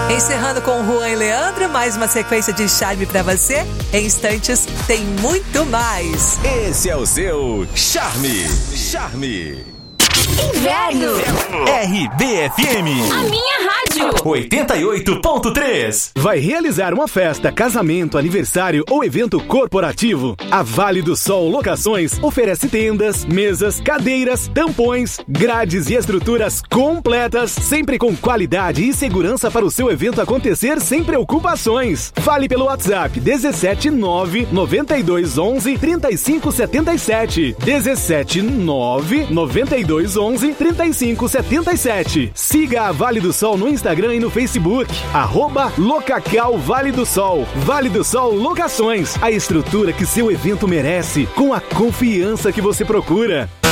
Encerrando com Juan e Leandro, mais uma sequência de charme pra você. Em instantes, tem muito mais. Esse é o seu Charme. Inverno. RBFM. A minha rádio. 88.3. Vai realizar uma festa, casamento, aniversário ou evento corporativo? A Vale do Sol Locações oferece tendas, mesas, cadeiras, tampões, grades e estruturas completas, sempre com qualidade e segurança para o seu evento acontecer sem preocupações. Fale pelo WhatsApp 179 9211 3577. 179 9211 3577. Siga a Vale do Sol no Instagram e no Facebook. @Locacal Vale do Sol. Vale do Sol Locações. A estrutura que seu evento merece, com a confiança que você procura.